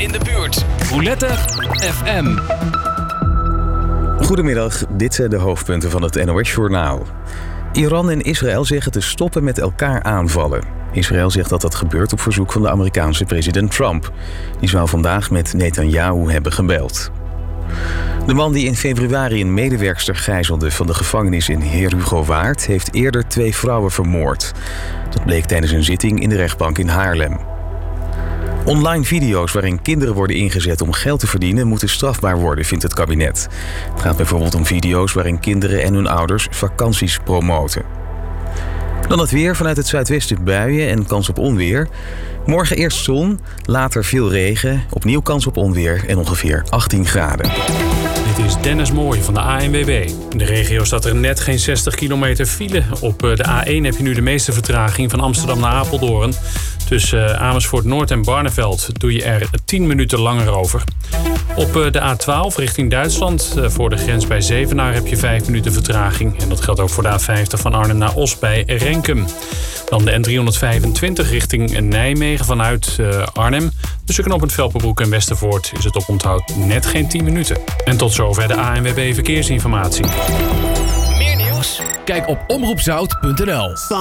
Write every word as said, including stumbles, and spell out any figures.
in de buurt. Roulette F M. Goedemiddag, dit zijn de hoofdpunten van het N O S-journaal. Iran en Israël zeggen te stoppen met elkaar aanvallen. Israël zegt dat dat gebeurt op verzoek van de Amerikaanse president Trump. Die zou vandaag met Netanyahu hebben gebeld. De man die in februari een medewerkster gijzelde van de gevangenis in Heerhugowaard heeft eerder twee vrouwen vermoord. Dat bleek tijdens een zitting in de rechtbank in Haarlem. Online video's waarin kinderen worden ingezet om geld te verdienen moeten strafbaar worden, vindt het kabinet. Het gaat bijvoorbeeld om video's waarin kinderen en hun ouders vakanties promoten. Dan het weer, vanuit het zuidwesten buien en kans op onweer. Morgen eerst zon, later veel regen, opnieuw kans op onweer en ongeveer achttien graden. Dit is Dennis Mooij van de A N W B. In de regio staat er net geen zestig kilometer file. Op de A één heb je nu de meeste vertraging van Amsterdam naar Apeldoorn. Tussen Amersfoort Noord en Barneveld doe je er tien minuten langer over. Op de A twaalf richting Duitsland voor de grens bij Zevenaar heb je vijf minuten vertraging. En dat geldt ook voor de A vijftig van Arnhem naar Os bij Renkum. Dan de N driehonderdvijfentwintig richting Nijmegen vanuit Arnhem. Tussen knooppunt Velperbroek en Westervoort is het oponthoud net geen tien minuten. En tot zover de A N W B Verkeersinformatie. Meer nieuws? Kijk op omroep zout punt n l.